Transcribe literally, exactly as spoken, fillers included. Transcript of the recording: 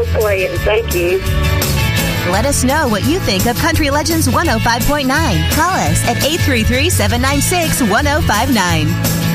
play it. Thank you. Let us know what you think of Country Legends one oh five point nine. Call us at eight three three, seven nine six, one oh five nine.